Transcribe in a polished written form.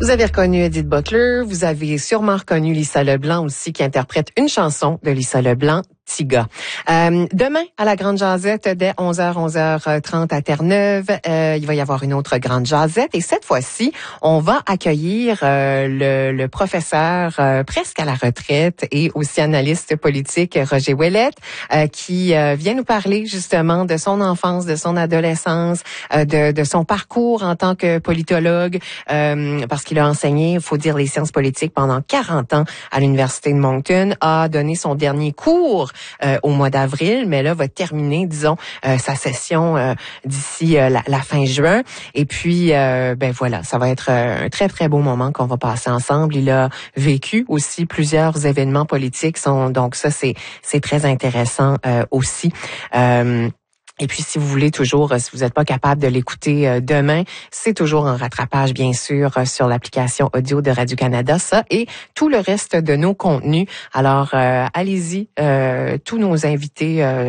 Vous avez reconnu Edith Butler, vous avez sûrement reconnu Lisa Leblanc aussi qui interprète une chanson de Lisa Leblanc, Tiga. Demain, à la Grande Jazette, dès 11h, 11h30 à Terre-Neuve, il va y avoir une autre Grande Jazette. Et cette fois-ci, on va accueillir le professeur presque à la retraite et aussi analyste politique Roger Ouellette, qui vient nous parler justement de son enfance, de son adolescence, de son parcours en tant que politologue, parce qu'il a enseigné, il faut dire, les sciences politiques pendant 40 ans à l'Université de Moncton, a donné son dernier cours au mois d'avril, mais là va terminer, disons, sa session d'ici la fin juin. Et puis, ben voilà, ça va être un très très beau moment qu'on va passer ensemble. Il a vécu aussi plusieurs événements politiques, donc ça c'est très intéressant aussi. Et puis, si vous voulez toujours, si vous n'êtes pas capable de l'écouter demain, c'est toujours en rattrapage, bien sûr, sur l'application audio de Radio-Canada, ça, et tout le reste de nos contenus. Alors, allez-y, tous nos invités